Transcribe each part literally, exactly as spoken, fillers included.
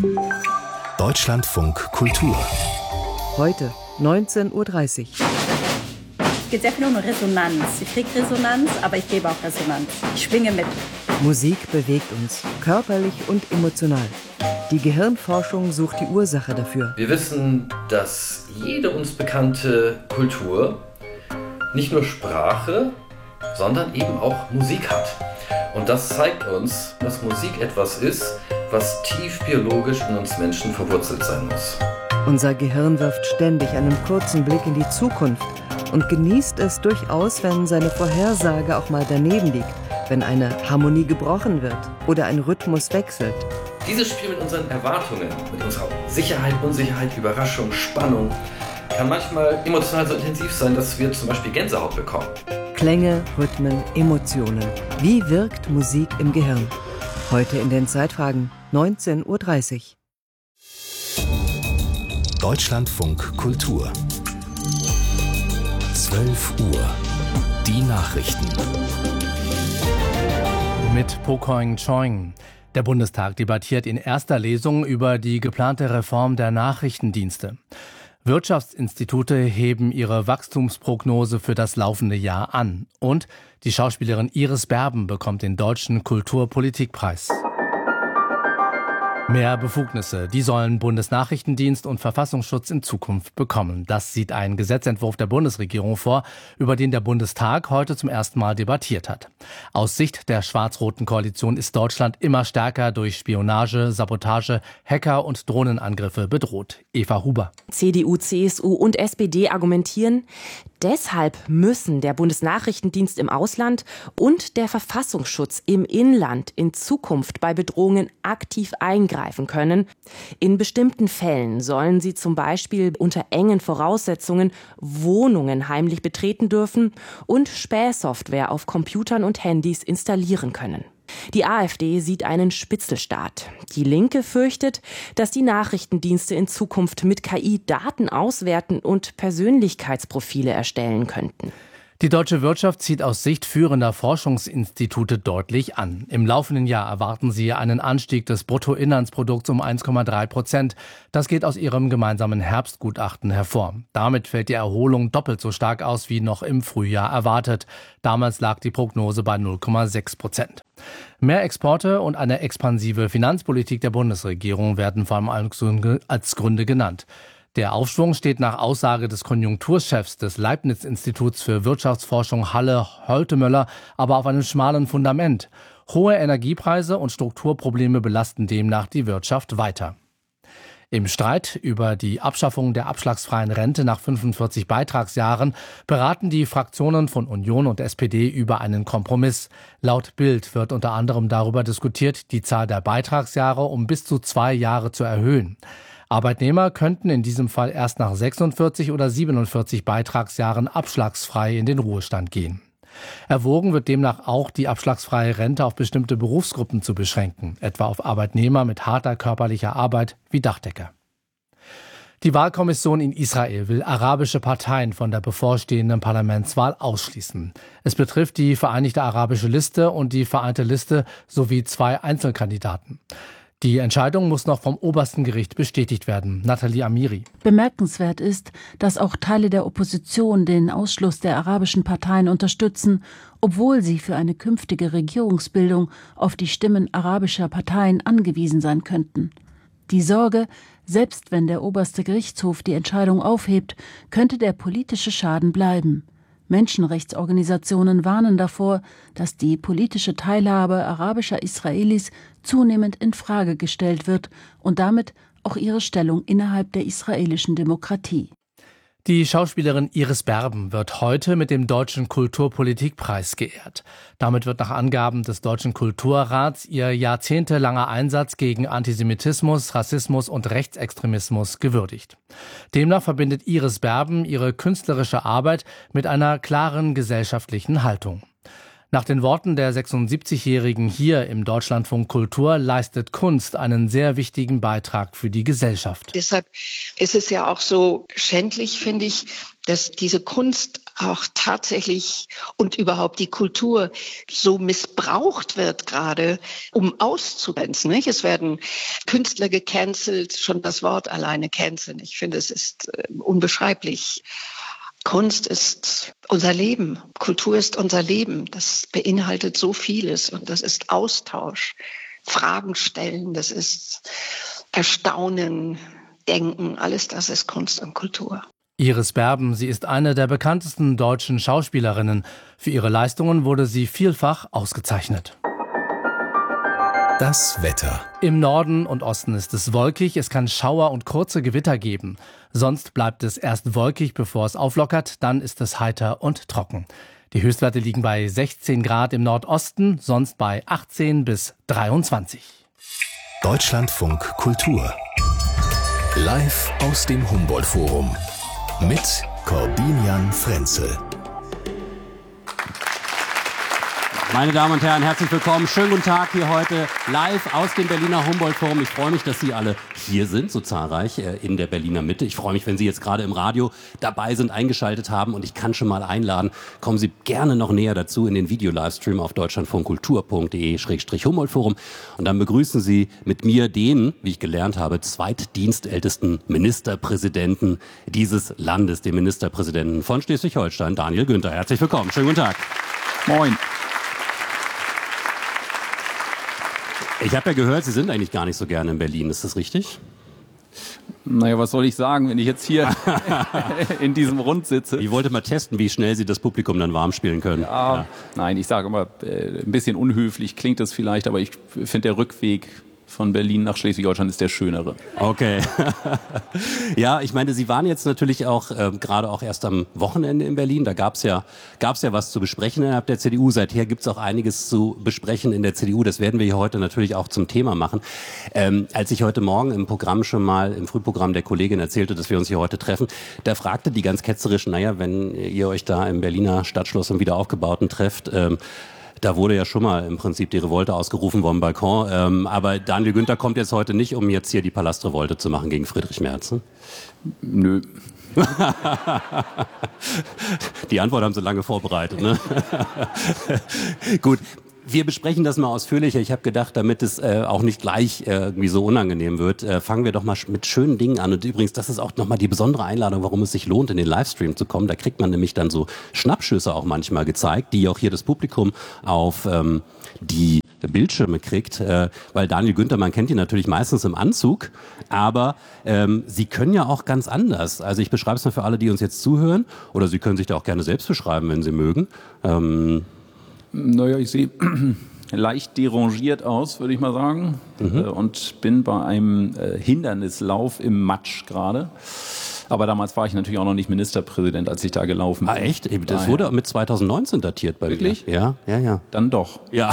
Deutschlandfunk Kultur. Heute neunzehn Uhr dreißig. Es geht sehr viel um Resonanz. Ich kriege Resonanz, aber ich gebe auch Resonanz. Ich schwinge mit. Musik bewegt uns, körperlich und emotional. Die Gehirnforschung sucht die Ursache dafür. Wir wissen, dass jede uns bekannte Kultur nicht nur Sprache, sondern eben auch Musik hat. Und das zeigt uns, dass Musik etwas ist, was tief biologisch in uns Menschen verwurzelt sein muss. Unser Gehirn wirft ständig einen kurzen Blick in die Zukunft und genießt es durchaus, wenn seine Vorhersage auch mal daneben liegt, wenn eine Harmonie gebrochen wird oder ein Rhythmus wechselt. Dieses Spiel mit unseren Erwartungen, mit unserer Sicherheit, Unsicherheit, Überraschung, Spannung, kann manchmal emotional so intensiv sein, dass wir zum Beispiel Gänsehaut bekommen. Klänge, Rhythmen, Emotionen. Wie wirkt Musik im Gehirn? Heute in den Zeitfragen neunzehn Uhr dreißig. Deutschlandfunk Kultur. zwölf Uhr. Die Nachrichten. Mit Pokoing Choing. Der Bundestag debattiert in erster Lesung über die geplante Reform der Nachrichtendienste. Wirtschaftsinstitute heben ihre Wachstumsprognose für das laufende Jahr an. Und die Schauspielerin Iris Berben bekommt den Deutschen Kulturpolitikpreis. Mehr Befugnisse, die sollen Bundesnachrichtendienst und Verfassungsschutz in Zukunft bekommen. Das sieht ein Gesetzentwurf der Bundesregierung vor, über den der Bundestag heute zum ersten Mal debattiert hat. Aus Sicht der schwarz-roten Koalition ist Deutschland immer stärker durch Spionage, Sabotage, Hacker und Drohnenangriffe bedroht. Eva Huber. C D U, C S U und S P D argumentieren, deshalb müssen der Bundesnachrichtendienst im Ausland und der Verfassungsschutz im Inland in Zukunft bei Bedrohungen aktiv eingreifen können. In bestimmten Fällen sollen sie zum Beispiel unter engen Voraussetzungen Wohnungen heimlich betreten dürfen und Spähsoftware auf Computern und Handys installieren können. Die AfD sieht einen Spitzelstaat. Die Linke fürchtet, dass die Nachrichtendienste in Zukunft mit K I Daten auswerten und Persönlichkeitsprofile erstellen könnten. Die deutsche Wirtschaft zieht aus Sicht führender Forschungsinstitute deutlich an. Im laufenden Jahr erwarten sie einen Anstieg des Bruttoinlandsprodukts um eins Komma drei Prozent. Das geht aus ihrem gemeinsamen Herbstgutachten hervor. Damit fällt die Erholung doppelt so stark aus wie noch im Frühjahr erwartet. Damals lag die Prognose bei null Komma sechs Prozent. Mehr Exporte und eine expansive Finanzpolitik der Bundesregierung werden vor allem als Gründe genannt. Der Aufschwung steht nach Aussage des Konjunkturchefs des Leibniz-Instituts für Wirtschaftsforschung Halle Holtemöller aber auf einem schmalen Fundament. Hohe Energiepreise und Strukturprobleme belasten demnach die Wirtschaft weiter. Im Streit über die Abschaffung der abschlagsfreien Rente nach fünfundvierzig Beitragsjahren beraten die Fraktionen von Union und S P D über einen Kompromiss. Laut Bild wird unter anderem darüber diskutiert, die Zahl der Beitragsjahre um bis zu zwei Jahre zu erhöhen. Arbeitnehmer könnten in diesem Fall erst nach sechsundvierzig oder siebenundvierzig Beitragsjahren abschlagsfrei in den Ruhestand gehen. Erwogen wird demnach auch, die abschlagsfreie Rente auf bestimmte Berufsgruppen zu beschränken, etwa auf Arbeitnehmer mit harter körperlicher Arbeit wie Dachdecker. Die Wahlkommission in Israel will arabische Parteien von der bevorstehenden Parlamentswahl ausschließen. Es betrifft die Vereinigte Arabische Liste und die Vereinte Liste sowie zwei Einzelkandidaten. Die Entscheidung muss noch vom obersten Gericht bestätigt werden. Nathalie Amiri. Bemerkenswert ist, dass auch Teile der Opposition den Ausschluss der arabischen Parteien unterstützen, obwohl sie für eine künftige Regierungsbildung auf die Stimmen arabischer Parteien angewiesen sein könnten. Die Sorge, selbst wenn der oberste Gerichtshof die Entscheidung aufhebt, könnte der politische Schaden bleiben. Menschenrechtsorganisationen warnen davor, dass die politische Teilhabe arabischer Israelis zunehmend in Frage gestellt wird und damit auch ihre Stellung innerhalb der israelischen Demokratie. Die Schauspielerin Iris Berben wird heute mit dem Deutschen Kulturpolitikpreis geehrt. Damit wird nach Angaben des Deutschen Kulturrats ihr jahrzehntelanger Einsatz gegen Antisemitismus, Rassismus und Rechtsextremismus gewürdigt. Demnach verbindet Iris Berben ihre künstlerische Arbeit mit einer klaren gesellschaftlichen Haltung. Nach den Worten der sechsundsiebzigjährigen hier im Deutschlandfunk Kultur leistet Kunst einen sehr wichtigen Beitrag für die Gesellschaft. Deshalb ist es ja auch so schändlich, finde ich, dass diese Kunst auch tatsächlich und überhaupt die Kultur so missbraucht wird gerade, um auszugrenzen. Nicht? Es werden Künstler gecancelt, schon das Wort alleine canceln. Ich finde, es ist äh, unbeschreiblich. Kunst ist unser Leben, Kultur ist unser Leben. Das beinhaltet so vieles und das ist Austausch, Fragen stellen, das ist Erstaunen, Denken, alles das ist Kunst und Kultur. Iris Berben, sie ist eine der bekanntesten deutschen Schauspielerinnen. Für ihre Leistungen wurde sie vielfach ausgezeichnet. Das Wetter. Im Norden und Osten ist es wolkig, es kann Schauer und kurze Gewitter geben. Sonst bleibt es erst wolkig, bevor es auflockert, dann ist es heiter und trocken. Die Höchstwerte liegen bei sechzehn Grad im Nordosten, sonst bei achtzehn bis dreiundzwanzig. Deutschlandfunk Kultur. Live aus dem Humboldt-Forum. Mit Corbinian Frenzel. Meine Damen und Herren, herzlich willkommen. Schönen guten Tag hier heute live aus dem Berliner Humboldt-Forum. Ich freue mich, dass Sie alle hier sind, so zahlreich äh, in der Berliner Mitte. Ich freue mich, wenn Sie jetzt gerade im Radio dabei sind, eingeschaltet haben. Und ich kann schon mal einladen, kommen Sie gerne noch näher dazu in den Video-Livestream auf deutschlandfunkkultur punkt de Schrägstrich Humboldt-Forum. Und dann begrüßen Sie mit mir den, wie ich gelernt habe, zweitdienstältesten Ministerpräsidenten dieses Landes, den Ministerpräsidenten von Schleswig-Holstein, Daniel Günther. Herzlich willkommen. Schönen guten Tag. Moin. Ich habe ja gehört, Sie sind eigentlich gar nicht so gerne in Berlin. Ist das richtig? Naja, was soll ich sagen, wenn ich jetzt hier in diesem Rund sitze? Ich wollte mal testen, wie schnell Sie das Publikum dann warm spielen können. Ja, ja. Nein, ich sage immer, äh, ein bisschen unhöflich klingt das vielleicht, aber ich finde, der Rückweg von Berlin nach Schleswig-Holstein ist der schönere. Okay. Ja, ich meine, Sie waren jetzt natürlich auch äh, gerade auch erst am Wochenende in Berlin. Da gab's ja gab's ja was zu besprechen innerhalb der C D U. Seither gibt's auch einiges zu besprechen in der C D U. Das werden wir hier heute natürlich auch zum Thema machen. Ähm, als ich heute Morgen im Programm schon mal, im Frühprogramm der Kollegin erzählte, dass wir uns hier heute treffen, da fragte die ganz ketzerisch, naja, wenn ihr euch da im Berliner Stadtschloss im Wiederaufgebauten trefft, ähm, da wurde ja schon mal im Prinzip die Revolte ausgerufen vom Balkon. Ähm, aber Daniel Günther kommt jetzt heute nicht, um jetzt hier die Palastrevolte zu machen gegen Friedrich Merz. Ne? Nö. Die Antwort haben Sie lange vorbereitet. Ne? Gut. Wir besprechen das mal ausführlicher. Ich habe gedacht, damit es äh, auch nicht gleich äh, irgendwie so unangenehm wird, äh, fangen wir doch mal mit schönen Dingen an. Und übrigens, das ist auch nochmal die besondere Einladung, warum es sich lohnt, in den Livestream zu kommen. Da kriegt man nämlich dann so Schnappschüsse auch manchmal gezeigt, die auch hier das Publikum auf ähm, die Bildschirme kriegt. Äh, weil Daniel Günther, man kennt ihn natürlich meistens im Anzug, aber ähm, Sie können ja auch ganz anders. Also ich beschreibe es mal für alle, die uns jetzt zuhören. Oder Sie können sich da auch gerne selbst beschreiben, wenn Sie mögen. Ähm, Naja, ich sehe leicht derangiert aus, würde ich mal sagen. Mhm. Und bin bei einem Hindernislauf im Matsch gerade. Aber damals war ich natürlich auch noch nicht Ministerpräsident, als ich da gelaufen bin. Ah, echt? Das ah, wurde ja. mit zwanzig neunzehn datiert bei Wirklich? mir. Ja, ja, ja. Dann doch. Ja.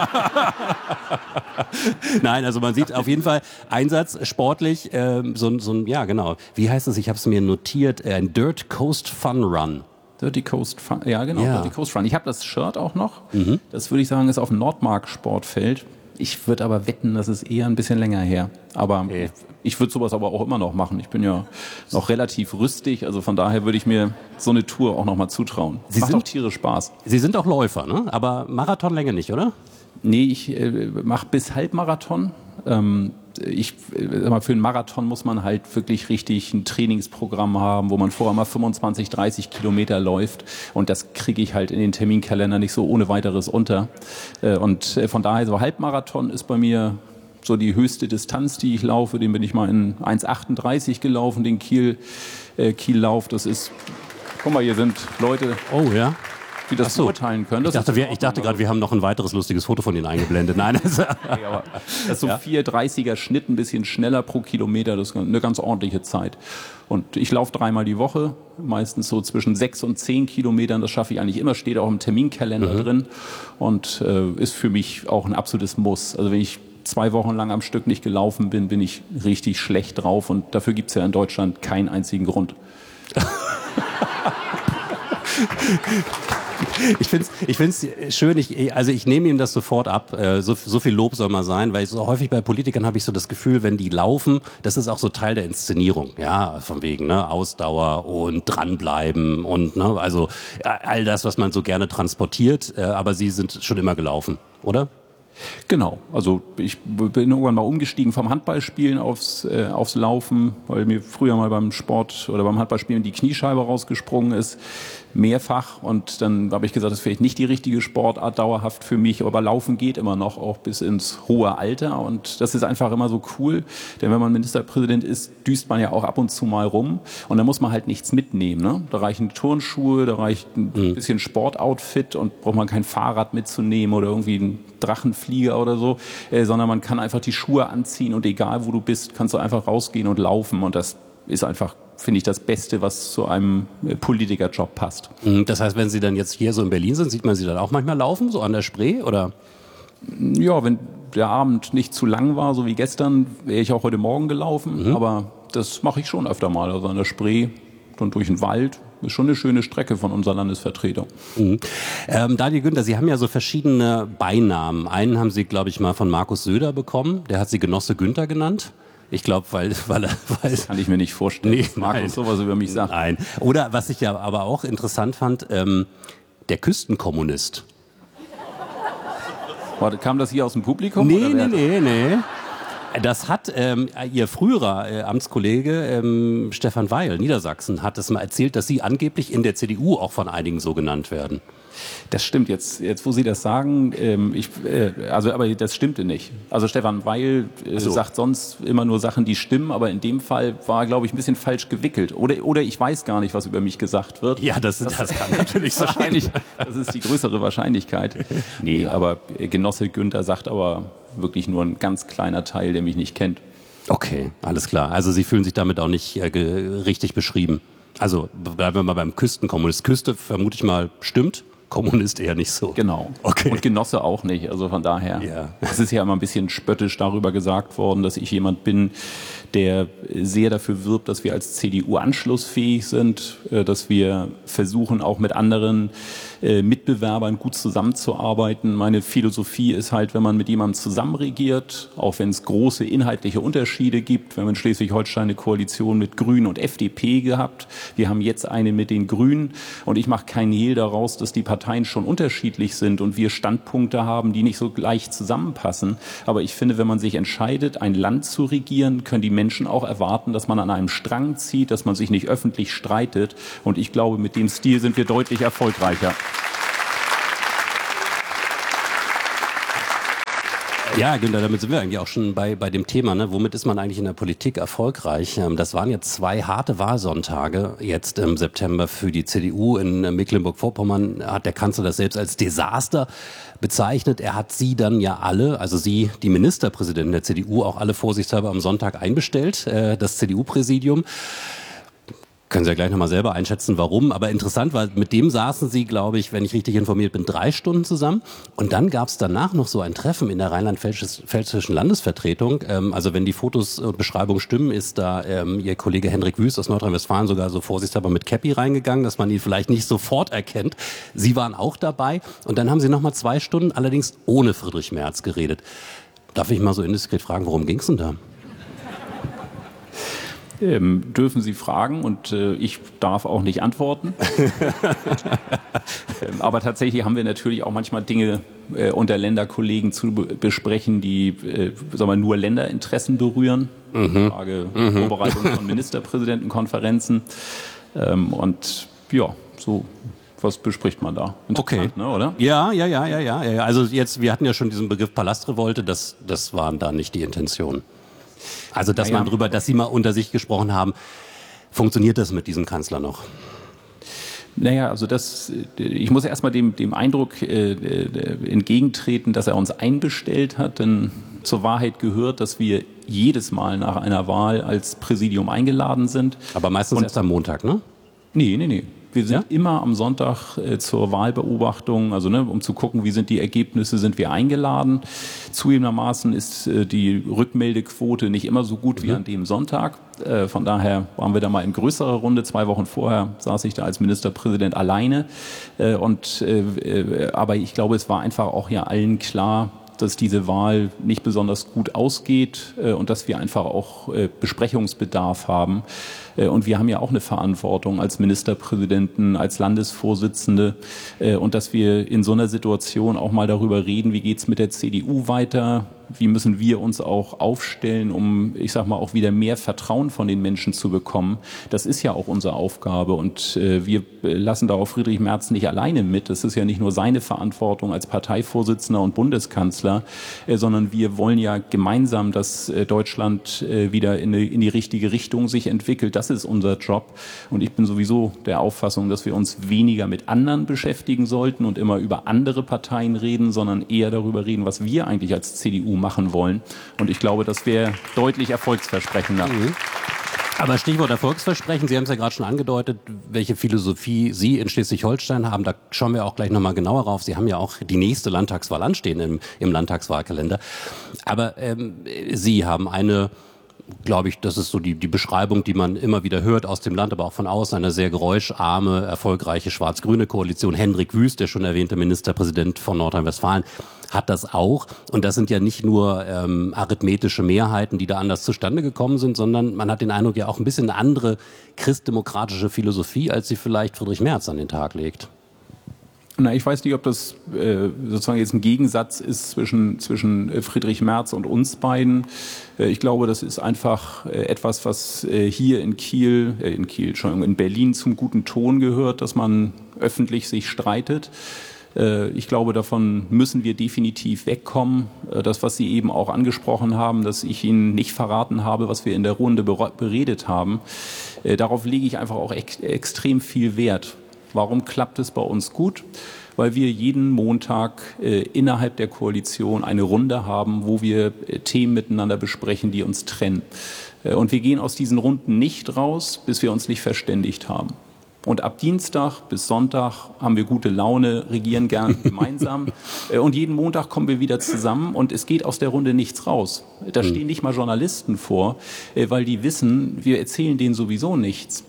Nein, also man sieht auf jeden Fall Einsatz, sportlich, äh, so, so ein, ja genau. Wie heißt es? Ich habe es mir notiert, ein Dirt Coast Fun Run. Dirty Coast Fun, ja genau, ja. Dirty Coast Run. Ich habe das Shirt auch noch. Mhm. Das würde ich sagen, ist auf dem Nordmark-Sportfeld. Ich würde aber wetten, das ist eher ein bisschen länger her. Aber okay. Ich würde sowas aber auch immer noch machen. Ich bin ja noch relativ rüstig, also von daher würde ich mir so eine Tour auch noch mal zutrauen. Sie Macht sind, auch tierisch Spaß. Sie sind auch Läufer, ne? Aber Marathonlänge nicht, oder? Nee, ich äh, mache bis Halbmarathon. Ähm, ich, sag mal, für einen Marathon muss man halt wirklich richtig ein Trainingsprogramm haben, wo man vorher mal fünfundzwanzig, dreißig Kilometer läuft. Und das kriege ich halt in den Terminkalender nicht so ohne weiteres unter. Äh, und von daher, so Halbmarathon ist bei mir so die höchste Distanz, die ich laufe. Den bin ich mal in eins achtunddreißig gelaufen, den Kiel, äh, Kiellauf. Das ist, guck mal, hier sind Leute. Oh ja. Die das so beurteilen können. Das ich dachte, wir, ich dachte gerade, wir haben noch ein weiteres lustiges Foto von Ihnen eingeblendet. Nein, das, nee, aber das ist so ja. vier dreißiger Schnitt, ein bisschen schneller pro Kilometer, das ist eine ganz ordentliche Zeit. Und ich laufe dreimal die Woche, meistens so zwischen sechs und zehn Kilometern, das schaffe ich eigentlich immer, steht auch im Terminkalender mhm. drin und äh, ist für mich auch ein absolutes Muss. Also wenn ich zwei Wochen lang am Stück nicht gelaufen bin, bin ich richtig schlecht drauf und dafür gibt es ja in Deutschland keinen einzigen Grund. Ich finde es ich find's schön, ich, also ich nehme ihm das sofort ab, so, so viel Lob soll mal sein, weil so häufig bei Politikern habe ich so das Gefühl, wenn die laufen, das ist auch so Teil der Inszenierung, ja, von wegen, ne, Ausdauer und dranbleiben und, ne, also all das, was man so gerne transportiert, aber Sie sind schon immer gelaufen, oder? Genau, also ich bin irgendwann mal umgestiegen vom Handballspielen aufs, äh, aufs Laufen, weil mir früher mal beim Sport oder beim Handballspielen die Kniescheibe rausgesprungen ist, mehrfach, und dann habe ich gesagt, das ist vielleicht nicht die richtige Sportart dauerhaft für mich, aber Laufen geht immer noch, auch bis ins hohe Alter, und das ist einfach immer so cool, denn wenn man Ministerpräsident ist, düst man ja auch ab und zu mal rum und da muss man halt nichts mitnehmen, ne? Da reichen Turnschuhe, da reicht ein mhm. bisschen Sportoutfit und braucht man kein Fahrrad mitzunehmen oder irgendwie einen Drachenflieger oder so, äh, sondern man kann einfach die Schuhe anziehen und egal wo du bist, kannst du einfach rausgehen und laufen, und das ist einfach, finde ich, das Beste, was zu einem Politikerjob passt. Das heißt, wenn Sie dann jetzt hier so in Berlin sind, sieht man Sie dann auch manchmal laufen, so an der Spree, oder? Ja, wenn der Abend nicht zu lang war, so wie gestern, wäre ich auch heute Morgen gelaufen, mhm. aber das mache ich schon öfter mal, also an der Spree, dann durch den Wald. Ist schon eine schöne Strecke von unserer Landesvertretung. Mhm. Ähm, Daniel Günther, Sie haben ja so verschiedene Beinamen. Einen haben Sie, glaube ich, mal von Markus Söder bekommen. Der hat Sie Genosse Günther genannt. Ich glaube, weil, weil er... Weil, das kann ich mir nicht vorstellen, nee, dass Markus nein. sowas über mich sagt. Nein. Oder, was ich ja aber auch interessant fand, ähm, der Küstenkommunist. Warte, kam das hier aus dem Publikum? Nee, nee, nee, nee. Das hat ähm, Ihr früherer äh, Amtskollege ähm, Stefan Weil, Niedersachsen, hat es mal erzählt, dass Sie angeblich in der C D U auch von einigen so genannt werden. Das stimmt, jetzt, jetzt wo Sie das sagen, ähm, ich, äh, also, aber das stimmte nicht. Also Stefan Weil äh, so. sagt sonst immer nur Sachen, die stimmen, aber in dem Fall war, glaube ich, ein bisschen falsch gewickelt. Oder, oder ich weiß gar nicht, was über mich gesagt wird. Ja, das, das, das kann natürlich sein. Wahrscheinlich, das ist die größere Wahrscheinlichkeit. Nee, aber Genosse Günther sagt aber wirklich nur ein ganz kleiner Teil, der mich nicht kennt. Okay, alles klar. Also Sie fühlen sich damit auch nicht äh, richtig beschrieben. Also bleiben wir mal beim Küstenkommunist. Küste, vermute ich mal, stimmt. Kommunist eher nicht so. Genau. Okay. Und Genosse auch nicht. Also von daher. Ja. Es ist ja immer ein bisschen spöttisch darüber gesagt worden, dass ich jemand bin, der sehr dafür wirbt, dass wir als C D U anschlussfähig sind, dass wir versuchen, auch mit anderen Mitbewerbern gut zusammenzuarbeiten. Meine Philosophie ist halt, wenn man mit jemandem zusammenregiert, auch wenn es große inhaltliche Unterschiede gibt, wenn man in Schleswig-Holstein eine Koalition mit Grünen und F D P gehabt, wir haben jetzt eine mit den Grünen, und ich mache keinen Hehl daraus, dass die Parteien schon unterschiedlich sind und wir Standpunkte haben, die nicht so gleich zusammenpassen. Aber ich finde, wenn man sich entscheidet, ein Land zu regieren, können die Menschen auch erwarten, dass man an einem Strang zieht, dass man sich nicht öffentlich streitet. Und ich glaube, mit dem Stil sind wir deutlich erfolgreicher. Ja, Günther, damit sind wir eigentlich auch schon bei, bei dem Thema, ne? Womit ist man eigentlich in der Politik erfolgreich? Das waren jetzt zwei harte Wahlsonntage jetzt im September für die C D U. In Mecklenburg-Vorpommern hat der Kanzler das selbst als Desaster bezeichnet. Er hat sie dann ja alle, also sie, die Ministerpräsidenten der C D U, auch alle vorsichtshalber am Sonntag einbestellt, äh, das C D U-Präsidium. Können Sie ja gleich nochmal selber einschätzen, warum. Aber interessant war, mit dem saßen Sie, glaube ich, wenn ich richtig informiert bin, drei Stunden zusammen. Und dann gab es danach noch so ein Treffen in der rheinland-pfälzischen Landesvertretung. Ähm, also wenn die Fotos und Beschreibungen stimmen, ist da ähm, Ihr Kollege Hendrik Wüst aus Nordrhein-Westfalen sogar so vorsichtshalber mit Käppi reingegangen, dass man ihn vielleicht nicht sofort erkennt. Sie waren auch dabei. Und dann haben Sie nochmal zwei Stunden, allerdings ohne Friedrich Merz, geredet. Darf ich mal so indiskret fragen, worum ging es denn da? Ähm, dürfen Sie fragen, und äh, ich darf auch nicht antworten. ähm, aber tatsächlich haben wir natürlich auch manchmal Dinge äh, unter Länderkollegen zu be- besprechen, die äh, sagen wir, nur Länderinteressen berühren. Mhm. Frage mhm. Vorbereitung von Ministerpräsidentenkonferenzen. Ähm, und ja, so. Was bespricht man da? Okay, ne, oder? Ja, ja, ja, ja, ja, ja. Also jetzt, wir hatten ja schon diesen Begriff Palastrevolte. Das, das waren da nicht die Intentionen. Also, dass naja. man drüber, dass Sie mal unter sich gesprochen haben, funktioniert das mit diesem Kanzler noch? Naja, also das, ich muss erstmal dem, dem Eindruck äh, entgegentreten, dass er uns einbestellt hat, denn zur Wahrheit gehört, dass wir jedes Mal nach einer Wahl als Präsidium eingeladen sind. Aber meistens Und, erst am Montag, ne? Nee, nee, nee. Wir sind Ja? immer am Sonntag äh, zur Wahlbeobachtung, also ne, um zu gucken, wie sind die Ergebnisse, sind wir eingeladen. Zugegebenermaßen ist äh, die Rückmeldequote nicht immer so gut wie an dem Sonntag. Äh, von daher waren wir da mal in größerer Runde. Zwei Wochen vorher saß ich da als Ministerpräsident alleine. Äh, und, äh, äh, aber ich glaube, es war einfach auch ja allen klar, dass diese Wahl nicht besonders gut ausgeht äh, und dass wir einfach auch äh, Besprechungsbedarf haben. Äh, und wir haben ja auch eine Verantwortung als Ministerpräsidenten, als Landesvorsitzende äh, und dass wir in so einer Situation auch mal darüber reden, wie geht's mit der C D U weiter, wie müssen wir uns auch aufstellen, um, ich sag mal, auch wieder mehr Vertrauen von den Menschen zu bekommen. Das ist ja auch unsere Aufgabe und äh, wir lassen da auch Friedrich Merz nicht alleine mit. Das ist ja nicht nur seine Verantwortung als Parteivorsitzender und Bundeskanzler, äh, sondern wir wollen ja gemeinsam, dass äh, Deutschland äh, wieder in, eine, in die richtige Richtung sich entwickelt. Das ist unser Job und ich bin sowieso der Auffassung, dass wir uns weniger mit anderen beschäftigen sollten und immer über andere Parteien reden, sondern eher darüber reden, was wir eigentlich als C D U machen wollen. Und ich glaube, das wäre deutlich erfolgsversprechender. Mhm. Aber Stichwort Erfolgsversprechen, Sie haben es ja gerade schon angedeutet, welche Philosophie Sie in Schleswig-Holstein haben. Da schauen wir auch gleich nochmal genauer rauf. Sie haben ja auch die nächste Landtagswahl anstehen im, im Landtagswahlkalender. Aber ähm, Sie haben eine, glaube ich, das ist so die, die Beschreibung, die man immer wieder hört aus dem Land, aber auch von außen, eine sehr geräuscharme, erfolgreiche schwarz-grüne Koalition. Hendrik Wüst, der schon erwähnte Ministerpräsident von Nordrhein-Westfalen, hat das auch. Und das sind ja nicht nur ähm, arithmetische Mehrheiten, die da anders zustande gekommen sind, sondern man hat den Eindruck, ja auch ein bisschen eine andere christdemokratische Philosophie, als sie vielleicht Friedrich Merz an den Tag legt. Na, ich weiß nicht, ob das äh, sozusagen jetzt ein Gegensatz ist zwischen, zwischen Friedrich Merz und uns beiden. Äh, ich glaube, das ist einfach äh, etwas, was äh, hier in Kiel, äh, in Kiel, Entschuldigung, in Berlin zum guten Ton gehört, dass man öffentlich sich streitet. Äh, ich glaube, davon müssen wir definitiv wegkommen. Äh, das, was Sie eben auch angesprochen haben, dass ich Ihnen nicht verraten habe, was wir in der Runde beredet haben, äh, darauf lege ich einfach auch ex extrem viel Wert. Warum klappt es bei uns gut? Weil wir jeden Montag äh, innerhalb der Koalition eine Runde haben, wo wir äh, Themen miteinander besprechen, die uns trennen. Äh, und wir gehen aus diesen Runden nicht raus, bis wir uns nicht verständigt haben. Und ab Dienstag bis Sonntag haben wir gute Laune, regieren gern gemeinsam. Und jeden Montag kommen wir wieder zusammen und es geht aus der Runde nichts raus. Da stehen nicht mal Journalisten vor, weil die wissen, wir erzählen denen sowieso nichts.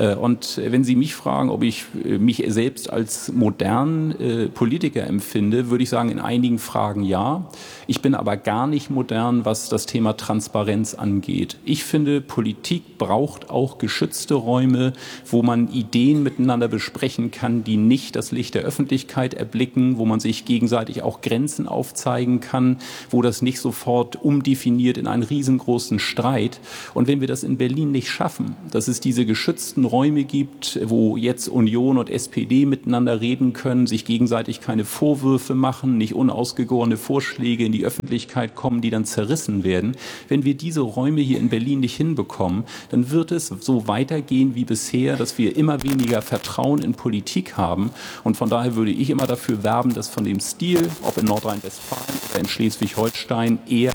Und wenn Sie mich fragen, ob ich mich selbst als modernen Politiker empfinde, würde ich sagen, in einigen Fragen ja. Ich bin aber gar nicht modern, was das Thema Transparenz angeht. Ich finde, Politik braucht auch geschützte Räume, wo man Ideen miteinander besprechen kann, die nicht das Licht der Öffentlichkeit erblicken, wo man sich gegenseitig auch Grenzen aufzeigen kann, wo das nicht sofort umdefiniert in einen riesengroßen Streit. Und wenn wir das in Berlin nicht schaffen, dass es diese geschützten Räume gibt, wo jetzt Union und S P D miteinander reden können, sich gegenseitig keine Vorwürfe machen, nicht unausgegorene Vorschläge in die Öffentlichkeit kommen, die dann zerrissen werden. Wenn wir diese Räume hier in Berlin nicht hinbekommen, dann wird es so weitergehen wie bisher, dass wir immer weniger Vertrauen in Politik haben. Und von daher würde ich immer dafür werben, dass von dem Stil, ob in Nordrhein-Westfalen oder in Schleswig-Holstein, eher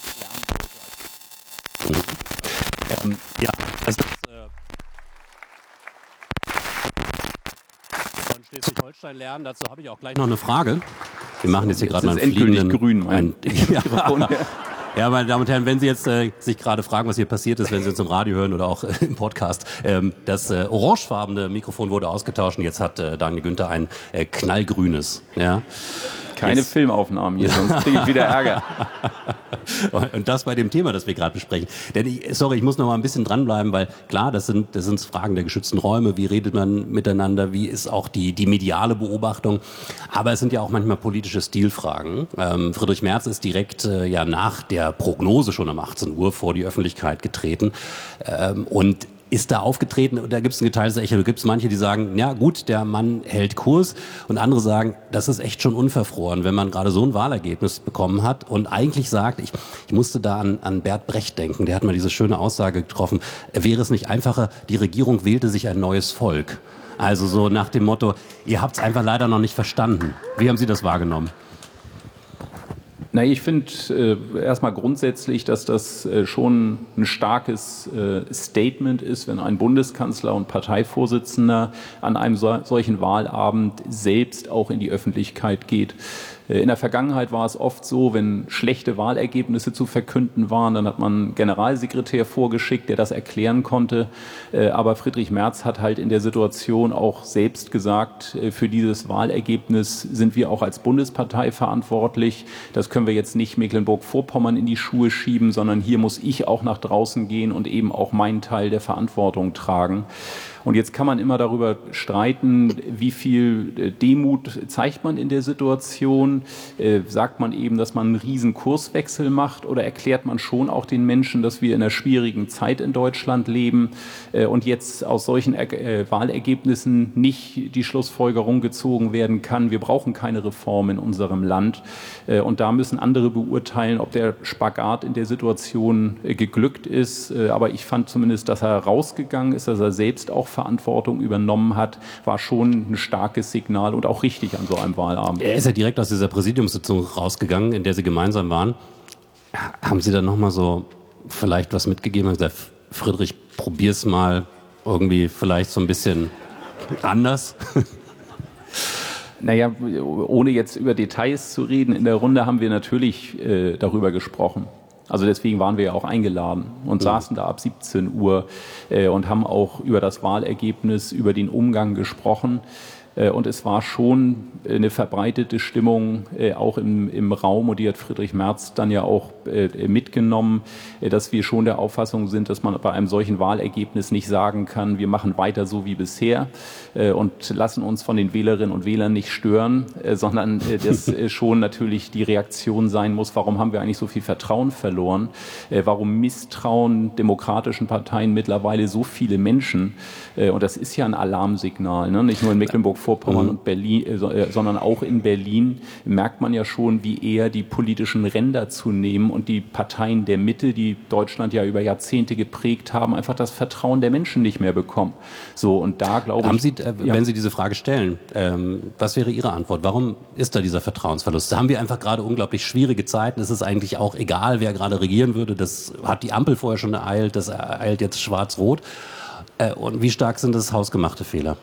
ähm, ja, also äh, von Schleswig-Holstein lernen, dazu habe ich auch gleich noch eine Frage. Wir machen jetzt hier gerade mal einen fliegenden... grün, mein ja, ja, meine Damen und Herren, wenn Sie jetzt äh, sich gerade fragen, was hier passiert ist, wenn Sie uns im Radio hören oder auch äh, im Podcast, ähm, das äh, orangefarbene Mikrofon wurde ausgetauscht und jetzt hat äh, Daniel Günther ein äh, knallgrünes. Ja. Keine Jetzt. Filmaufnahmen hier, sonst kriege ich wieder Ärger. Und das bei dem Thema, das wir gerade besprechen. Denn ich, sorry, ich muss noch mal ein bisschen dranbleiben, weil klar, das sind, das sind Fragen der geschützten Räume. Wie redet man miteinander? Wie ist auch die, die mediale Beobachtung? Aber es sind ja auch manchmal politische Stilfragen. Ähm, Friedrich Merz ist direkt äh, ja nach der Prognose schon um achtzehn Uhr vor die Öffentlichkeit getreten. Ähm, und ist da aufgetreten und da gibt es ein geteiltes Echo. Da gibt es manche, die sagen, ja gut, der Mann hält Kurs und andere sagen, das ist echt schon unverfroren, wenn man gerade so ein Wahlergebnis bekommen hat und eigentlich sagt, ich, ich musste da an, an Bert Brecht denken, der hat mal diese schöne Aussage getroffen, wäre es nicht einfacher, die Regierung wählte sich ein neues Volk. Also so nach dem Motto, ihr habt es einfach leider noch nicht verstanden. Wie haben Sie das wahrgenommen? Na, ich finde äh, erstmal grundsätzlich, dass das äh, schon ein starkes äh, Statement ist, wenn ein Bundeskanzler und Parteivorsitzender an einem so, solchen Wahlabend selbst auch in die Öffentlichkeit geht. In der Vergangenheit war es oft so, wenn schlechte Wahlergebnisse zu verkünden waren, dann hat man einen Generalsekretär vorgeschickt, der das erklären konnte. Aber Friedrich Merz hat halt in der Situation auch selbst gesagt, für dieses Wahlergebnis sind wir auch als Bundespartei verantwortlich. Das können wir jetzt nicht Mecklenburg-Vorpommern in die Schuhe schieben, sondern hier muss ich auch nach draußen gehen und eben auch meinen Teil der Verantwortung tragen. Und jetzt kann man immer darüber streiten, wie viel Demut zeigt man in der Situation. Äh, sagt man eben, dass man einen riesen Kurswechsel macht, oder erklärt man schon auch den Menschen, dass wir in einer schwierigen Zeit in Deutschland leben äh, und jetzt aus solchen er äh, Wahlergebnissen nicht die Schlussfolgerung gezogen werden kann, wir brauchen keine Reform in unserem Land. Äh, und da müssen andere beurteilen, ob der Spagat in der Situation äh, geglückt ist. Äh, aber ich fand zumindest, dass er rausgegangen ist, dass er selbst auch Verantwortung übernommen hat, war schon ein starkes Signal und auch richtig an so einem Wahlabend. Er ist ja direkt aus dieser Präsidiumssitzung rausgegangen, in der Sie gemeinsam waren. Haben Sie dann nochmal so vielleicht was mitgegeben und gesagt, Friedrich, probier's mal irgendwie vielleicht so ein bisschen anders? Naja, ohne jetzt über Details zu reden, in der Runde haben wir natürlich äh, darüber gesprochen. Also deswegen waren wir ja auch eingeladen und ja. saßen da ab siebzehn Uhr äh, und haben auch über das Wahlergebnis, über den Umgang gesprochen. Äh, und es war schon eine verbreitete Stimmung äh, auch im, im Raum, und die hat Friedrich Merz dann ja auch äh, mitgenommen, äh, dass wir schon der Auffassung sind, dass man bei einem solchen Wahlergebnis nicht sagen kann, wir machen weiter so wie bisher äh, und lassen uns von den Wählerinnen und Wählern nicht stören, äh, sondern äh, das äh, schon natürlich die Reaktion sein muss, warum haben wir eigentlich so viel Vertrauen verloren, äh, warum misstrauen demokratischen Parteien mittlerweile so viele Menschen, äh, und das ist ja ein Alarmsignal, ne? Nicht nur in Mecklenburg-Vorpommern mhm. und Berlin, äh, sondern auch in Berlin merkt man ja schon, wie eher die politischen Ränder zunehmen und die Parteien der Mitte, die Deutschland ja über Jahrzehnte geprägt haben, einfach das Vertrauen der Menschen nicht mehr bekommen. So, und da glaube haben ich... Sie, äh, ja. Wenn Sie diese Frage stellen, ähm, was wäre Ihre Antwort? Warum ist da dieser Vertrauensverlust? Da haben wir einfach gerade unglaublich schwierige Zeiten. Es ist eigentlich auch egal, wer gerade regieren würde. Das hat die Ampel vorher schon ereilt, das ereilt jetzt schwarz-rot. Äh, und wie stark sind das hausgemachte Fehler?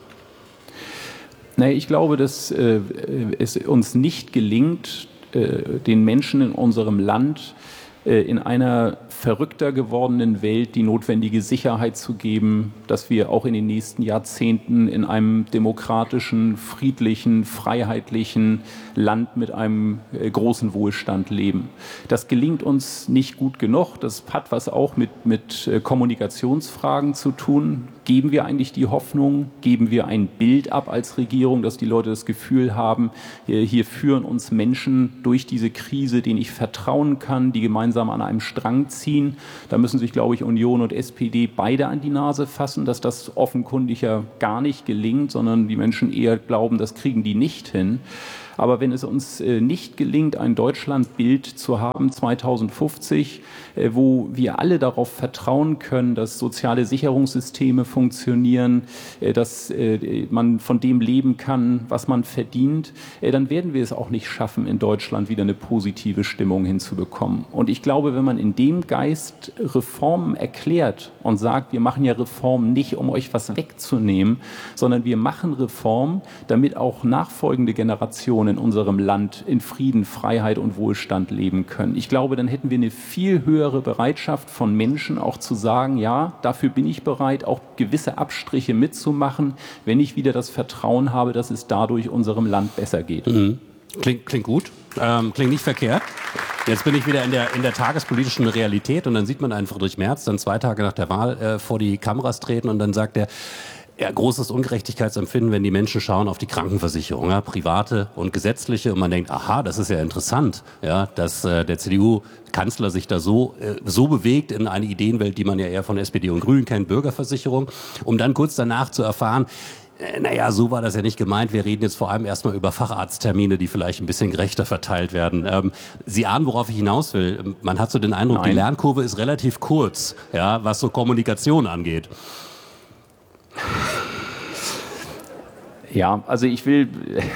Naja, ich glaube, dass äh, es uns nicht gelingt, äh, den Menschen in unserem Land äh, in einer verrückter gewordenen Welt die notwendige Sicherheit zu geben, dass wir auch in den nächsten Jahrzehnten in einem demokratischen, friedlichen, freiheitlichen Land mit einem äh, großen Wohlstand leben. Das gelingt uns nicht gut genug. Das hat was auch mit, mit äh, Kommunikationsfragen zu tun. Geben wir eigentlich die Hoffnung, geben wir ein Bild ab als Regierung, dass die Leute das Gefühl haben, hier führen uns Menschen durch diese Krise, denen ich vertrauen kann, die gemeinsam an einem Strang ziehen. Da müssen sich, glaube ich, Union und S P D beide an die Nase fassen, dass das offenkundig ja gar nicht gelingt, sondern die Menschen eher glauben, das kriegen die nicht hin. Aber wenn es uns äh, nicht gelingt, ein Deutschlandbild zu haben zweitausendfünfzig, äh, wo wir alle darauf vertrauen können, dass soziale Sicherungssysteme funktionieren, äh, dass äh, man von dem leben kann, was man verdient, äh, dann werden wir es auch nicht schaffen, in Deutschland wieder eine positive Stimmung hinzubekommen. Und ich glaube, wenn man in dem Geist Reformen erklärt und sagt, wir machen ja Reformen nicht, um euch was wegzunehmen, sondern wir machen Reformen, damit auch nachfolgende Generationen in unserem Land in Frieden, Freiheit und Wohlstand leben können. Ich glaube, dann hätten wir eine viel höhere Bereitschaft von Menschen auch zu sagen, ja, dafür bin ich bereit, auch gewisse Abstriche mitzumachen, wenn ich wieder das Vertrauen habe, dass es dadurch unserem Land besser geht. Mhm. Klingt, klingt gut, ähm, klingt nicht verkehrt. Jetzt bin ich wieder in der, in der tagespolitischen Realität, und dann sieht man einen Friedrich Merz dann zwei Tage nach der Wahl äh, vor die Kameras treten, und dann sagt er, ja, großes Ungerechtigkeitsempfinden, wenn die Menschen schauen auf die Krankenversicherung, ja, private und gesetzliche, und man denkt, aha, das ist ja interessant, ja, dass äh, der C D U-Kanzler sich da so äh, so bewegt in eine Ideenwelt, die man ja eher von S P D und Grünen kennt, Bürgerversicherung, um dann kurz danach zu erfahren, äh, naja, so war das ja nicht gemeint, wir reden jetzt vor allem erstmal über Facharzttermine, die vielleicht ein bisschen gerechter verteilt werden. Ähm, Sie ahnen, worauf ich hinaus will. Man hat so den Eindruck, Nein. die Lernkurve ist relativ kurz, ja, was so Kommunikation angeht. Ja, also ich will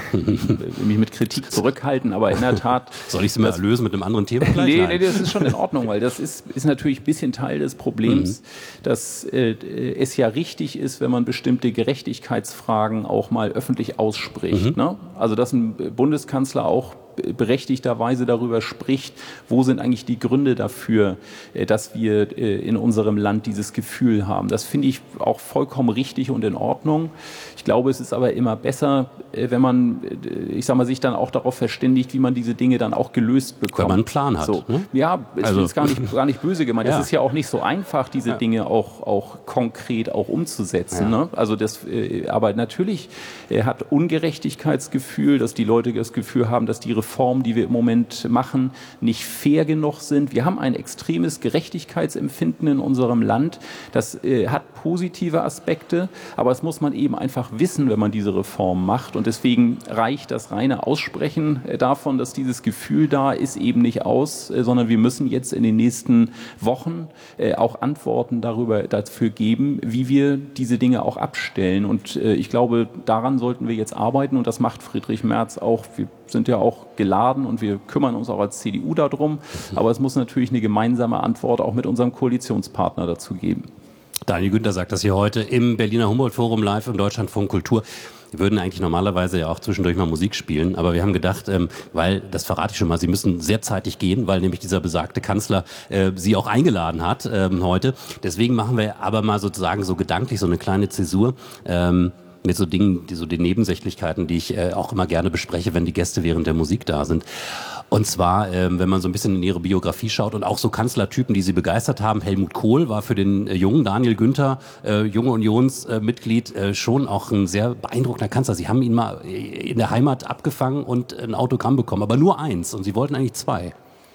mich mit Kritik zurückhalten, aber in der Tat... Soll ich sie mal lösen mit einem anderen Thema gleich? Nee, nee, das ist schon in Ordnung, weil das ist, ist natürlich ein bisschen Teil des Problems, mhm. dass äh, es ja richtig ist, wenn man bestimmte Gerechtigkeitsfragen auch mal öffentlich ausspricht. Mhm. Ne? Also dass ein Bundeskanzler auch berechtigterweise darüber spricht, wo sind eigentlich die Gründe dafür, dass wir in unserem Land dieses Gefühl haben. Das finde ich auch vollkommen richtig und in Ordnung. Ich glaube, es ist aber immer besser, wenn man, ich sag mal, sich dann auch darauf verständigt, wie man diese Dinge dann auch gelöst bekommt. Wenn man einen Plan hat. So. Ne? Ja, es also. ist gar nicht, gar nicht böse gemeint. Ja. Es ist ja auch nicht so einfach, diese ja. Dinge auch, auch konkret auch umzusetzen. Ja. Ne? Also das, aber natürlich hat Ungerechtigkeitsgefühl, dass die Leute das Gefühl haben, dass die Reformen, die wir im Moment machen, nicht fair genug sind. Wir haben ein extremes Gerechtigkeitsempfinden in unserem Land. Das äh, hat positive Aspekte, aber das muss man eben einfach wissen, wenn man diese Reform macht. Und deswegen reicht das reine Aussprechen äh, davon, dass dieses Gefühl da ist, eben nicht aus, äh, sondern wir müssen jetzt in den nächsten Wochen äh, auch Antworten darüber dafür geben, wie wir diese Dinge auch abstellen. Und äh, ich glaube, daran sollten wir jetzt arbeiten und das macht Friedrich Merz auch. Wir sind ja auch geladen und wir kümmern uns auch als C D U darum. Aber es muss natürlich eine gemeinsame Antwort auch mit unserem Koalitionspartner dazu geben. Daniel Günther sagt das hier heute im Berliner Humboldt-Forum live im Deutschlandfunk Kultur. Wir würden eigentlich normalerweise ja auch zwischendurch mal Musik spielen, aber wir haben gedacht, ähm, weil, das verrate ich schon mal, Sie müssen sehr zeitig gehen, weil nämlich dieser besagte Kanzler äh, Sie auch eingeladen hat ähm, heute. Deswegen machen wir aber mal sozusagen so gedanklich so eine kleine Zäsur. Ähm, mit so Dingen, die so die Nebensächlichkeiten, die ich äh, auch immer gerne bespreche, wenn die Gäste während der Musik da sind. Und zwar, ähm, wenn man so ein bisschen in ihre Biografie schaut und auch so Kanzlertypen, die sie begeistert haben. Helmut Kohl war für den äh, jungen Daniel Günther, äh, junge Unionsmitglied, äh, schon auch ein sehr beeindruckender Kanzler. Sie haben ihn mal in der Heimat abgefangen und ein Autogramm bekommen, aber nur eins und sie wollten eigentlich zwei.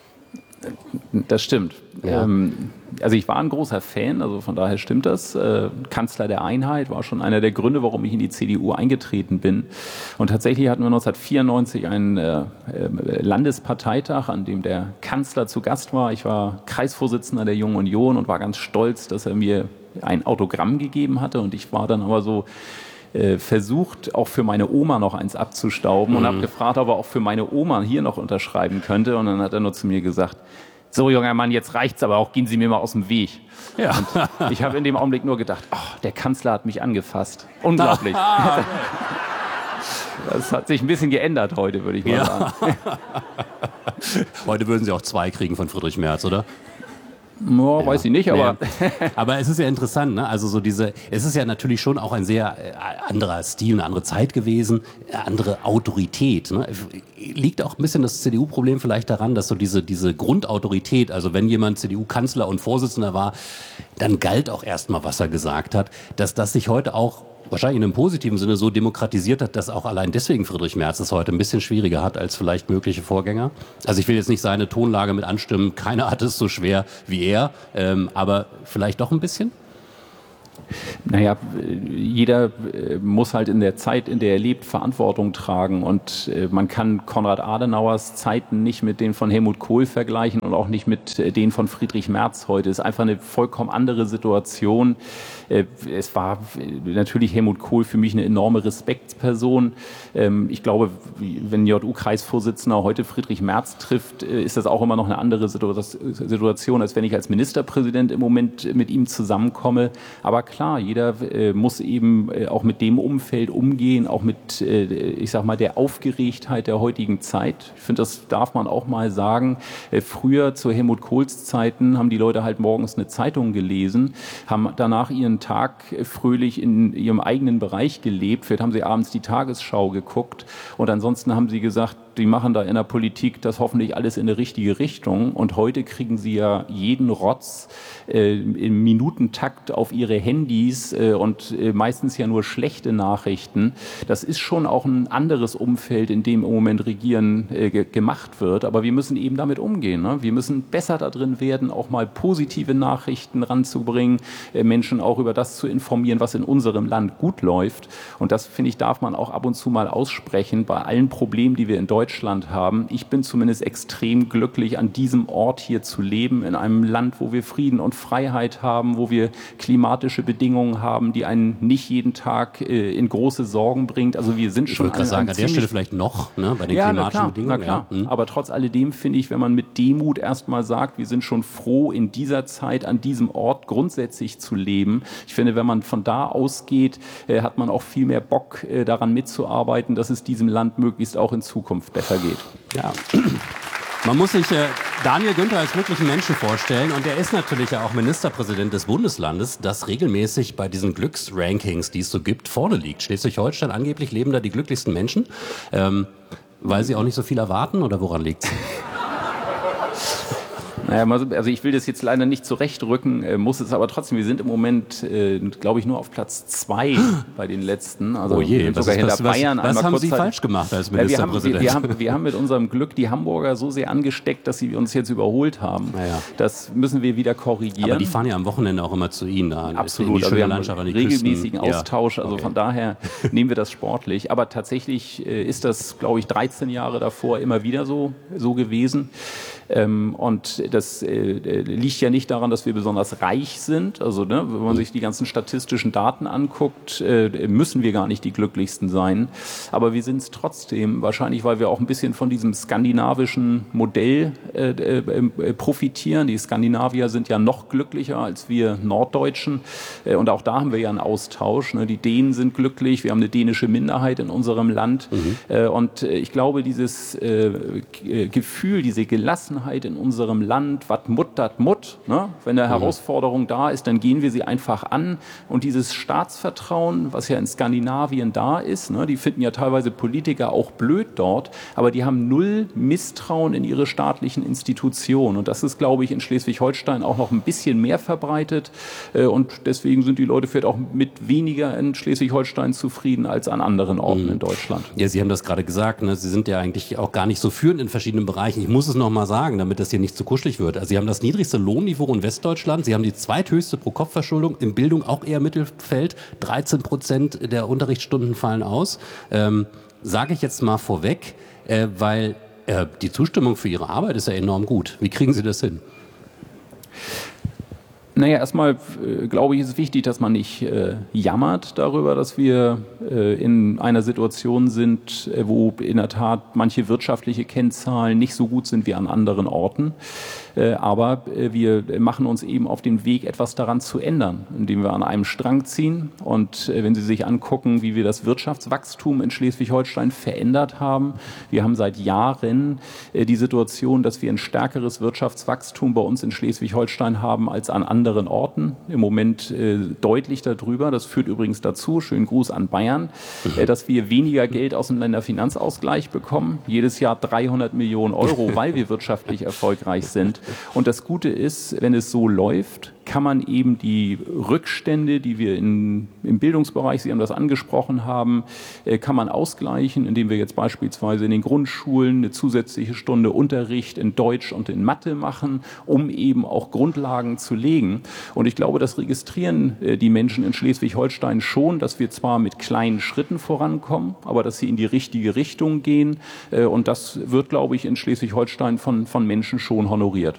Das stimmt. Ja. Ähm, also ich war ein großer Fan, also von daher stimmt das. Äh, Kanzler der Einheit war schon einer der Gründe, warum ich in die C D U eingetreten bin. Und tatsächlich hatten wir neunzehnhundertvierundneunzig einen äh, Landesparteitag, an dem der Kanzler zu Gast war. Ich war Kreisvorsitzender der Jungen Union und war ganz stolz, dass er mir ein Autogramm gegeben hatte. Und ich war dann aber so Äh, versucht, auch für meine Oma noch eins abzustauben, mhm. und habe gefragt, ob er auch für meine Oma hier noch unterschreiben könnte. Und dann hat er nur zu mir gesagt, so junger Mann, jetzt reicht's aber auch, gehen Sie mir mal aus dem Weg. Ja. Und ich habe in dem Augenblick nur gedacht, oh, der Kanzler hat mich angefasst. Unglaublich. Das hat sich ein bisschen geändert heute, würde ich mal ja. sagen. Heute würden Sie auch zwei kriegen von Friedrich Merz, oder? No, ja, weiß ich nicht, aber... Ja. Aber es ist ja interessant, ne? Also so diese, es ist ja natürlich schon auch ein sehr äh, anderer Stil, eine andere Zeit gewesen, äh, andere Autorität. Ne? Liegt auch ein bisschen das C D U-Problem vielleicht daran, dass so diese, diese Grundautorität, also wenn jemand C D U-Kanzler und Vorsitzender war, dann galt auch erstmal, was er gesagt hat, dass das sich heute auch wahrscheinlich in einem positiven Sinne so demokratisiert hat, dass auch allein deswegen Friedrich Merz es heute ein bisschen schwieriger hat als vielleicht mögliche Vorgänger. Also ich will jetzt nicht seine Tonlage mit anstimmen, keiner hat es so schwer wie er, ähm, aber vielleicht doch ein bisschen? Naja, jeder muss halt in der Zeit, in der er lebt, Verantwortung tragen und man kann Konrad Adenauers Zeiten nicht mit denen von Helmut Kohl vergleichen und auch nicht mit denen von Friedrich Merz heute. Es ist einfach eine vollkommen andere Situation. Es war natürlich Helmut Kohl für mich eine enorme Respektsperson. Ich glaube, wenn J U-Kreisvorsitzender heute Friedrich Merz trifft, ist das auch immer noch eine andere Situation, als wenn ich als Ministerpräsident im Moment mit ihm zusammenkomme. Aber klar, jeder äh, muss eben äh, auch mit dem Umfeld umgehen, auch mit, äh, ich sag mal, der Aufgeregtheit der heutigen Zeit. Ich finde, das darf man auch mal sagen. Äh, früher, zu Helmut Kohls Zeiten, haben die Leute halt morgens eine Zeitung gelesen, haben danach ihren Tag äh, fröhlich in ihrem eigenen Bereich gelebt. Vielleicht haben sie abends die Tagesschau geguckt und ansonsten haben sie gesagt, die machen da in der Politik das hoffentlich alles in eine richtige Richtung. Und heute kriegen sie ja jeden Rotz äh, im Minutentakt auf ihre Handys äh, und äh, meistens ja nur schlechte Nachrichten. Das ist schon auch ein anderes Umfeld, in dem im Moment Regieren äh, ge- gemacht wird. Aber wir müssen eben damit umgehen. Ne? Wir müssen besser da drin werden, auch mal positive Nachrichten ranzubringen, äh, Menschen auch über das zu informieren, was in unserem Land gut läuft. Und das, finde ich, darf man auch ab und zu mal aussprechen bei allen Problemen, die wir in Deutschland Deutschland haben. Ich bin zumindest extrem glücklich, an diesem Ort hier zu leben, in einem Land, wo wir Frieden und Freiheit haben, wo wir klimatische klimatische Bedingungen haben, die einen nicht jeden Tag äh, in große Sorgen bringt. Also wir sind schon... Ich würde sagen, an der Stelle vielleicht noch, ne, bei den ja, klimatischen na klar, Bedingungen. Na klar. Ja. Hm. Aber trotz alledem finde ich, wenn man mit Demut erstmal sagt, wir sind schon froh, in dieser Zeit an diesem Ort grundsätzlich zu leben. Ich finde, wenn man von da ausgeht, äh, hat man auch viel mehr Bock, äh, daran mitzuarbeiten, dass es diesem Land möglichst auch in Zukunft besser geht. Ja. Man muss sich äh, Daniel Günther als glücklichen Menschen vorstellen und er ist natürlich ja auch Ministerpräsident des Bundeslandes, das regelmäßig bei diesen Glücksrankings, die es so gibt, vorne liegt. Schleswig-Holstein, angeblich leben da die glücklichsten Menschen, ähm, weil sie auch nicht so viel erwarten, oder woran liegt's? Naja, also ich will das jetzt leider nicht zurechtrücken, äh, muss es aber trotzdem. Wir sind im Moment, äh, glaube ich, nur auf Platz zwei bei den letzten. Also oh je, sogar hinter was, Bayern. Was, was haben Sie Zeit, falsch gemacht als Ministerpräsident? Ja, wir, haben, wir, wir, haben, wir haben mit unserem Glück die Hamburger so sehr angesteckt, dass sie uns jetzt überholt haben. Naja. Das müssen wir wieder korrigieren. Aber die fahren ja am Wochenende auch immer zu Ihnen da. Absolut. In die also wir haben Landschaft, an die regelmäßigen Küsten. Austausch. Also okay. Von daher nehmen wir das sportlich. Aber tatsächlich äh, ist das, glaube ich, dreizehn Jahre davor immer wieder so, so gewesen. Ähm, und das äh, liegt ja nicht daran, dass wir besonders reich sind. Also ne, wenn man sich die ganzen statistischen Daten anguckt, äh, müssen wir gar nicht die glücklichsten sein. Aber wir sind es trotzdem, wahrscheinlich, weil wir auch ein bisschen von diesem skandinavischen Modell äh, äh, profitieren. Die Skandinavier sind ja noch glücklicher als wir Norddeutschen. Äh, und auch da haben wir ja einen Austausch. Ne? Die Dänen sind glücklich, wir haben eine dänische Minderheit in unserem Land. Mhm. Äh, und äh, ich glaube, dieses äh, Gefühl, diese Gelassenheit in unserem Land, wat mut, dat mut, ne? Wenn eine mhm. Herausforderung da ist, dann gehen wir sie einfach an. Und dieses Staatsvertrauen, was ja in Skandinavien da ist, ne? Die finden ja teilweise Politiker auch blöd dort, aber die haben null Misstrauen in ihre staatlichen Institutionen. Und das ist, glaube ich, in Schleswig-Holstein auch noch ein bisschen mehr verbreitet. Und deswegen sind die Leute vielleicht auch mit weniger in Schleswig-Holstein zufrieden als an anderen Orten mhm. in Deutschland. Ja, Sie haben das gerade gesagt, ne? Sie sind ja eigentlich auch gar nicht so führend in verschiedenen Bereichen. Ich muss es noch mal sagen, damit das hier nicht zu kuschelig wird. Also Sie haben das niedrigste Lohnniveau in Westdeutschland. Sie haben die zweithöchste Pro-Kopf-Verschuldung. In Bildung auch eher Mittelfeld. dreizehn Prozent der Unterrichtsstunden fallen aus. Ähm, sage ich jetzt mal vorweg, äh, weil äh, die Zustimmung für Ihre Arbeit ist ja enorm gut. Wie kriegen Sie das hin? Naja, erstmal äh, glaube ich, ist es wichtig, dass man nicht äh, jammert darüber, dass wir äh, in einer Situation sind, äh, wo in der Tat manche wirtschaftliche Kennzahlen nicht so gut sind wie an anderen Orten. Äh, aber äh, wir machen uns eben auf den Weg, etwas daran zu ändern, indem wir an einem Strang ziehen. Und äh, wenn Sie sich angucken, wie wir das Wirtschaftswachstum in Schleswig-Holstein verändert haben, wir haben seit Jahren äh, die Situation, dass wir ein stärkeres Wirtschaftswachstum bei uns in Schleswig-Holstein haben als an anderen Orten. Im Moment äh, deutlich darüber. Das führt übrigens dazu, schönen Gruß an Bayern, äh, dass wir weniger Geld aus dem Länderfinanzausgleich bekommen. Jedes Jahr dreihundert Millionen Euro, weil wir wirtschaftlich erfolgreich sind. Und das Gute ist, wenn es so läuft, kann man eben die Rückstände, die wir in, im Bildungsbereich, Sie haben das angesprochen haben, äh, kann man ausgleichen, indem wir jetzt beispielsweise in den Grundschulen eine zusätzliche Stunde Unterricht in Deutsch und in Mathe machen, um eben auch Grundlagen zu legen. Und ich glaube, das registrieren äh, die Menschen in Schleswig-Holstein schon, dass wir zwar mit kleinen Schritten vorankommen, aber dass sie in die richtige Richtung gehen. Äh, und das wird, glaube ich, in Schleswig-Holstein von, von Menschen schon honoriert.